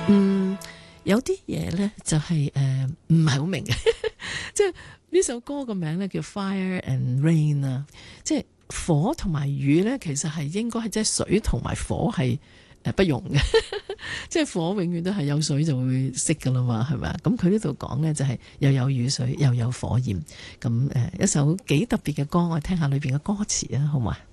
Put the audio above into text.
嗯，有啲嘢咧就係唔係好明嘅，即係呢首歌個名咧叫 Fire and Rain 啊，即係火同埋雨咧，其實係應該係即係水同埋火係不容嘅，即係火永遠都係有水就會熄噶啦嘛，係咪啊？咁佢呢度講咧就係又有雨水又有火焰，咁一首幾特別嘅歌，我聽下裏邊嘅歌詞啊，好嘛？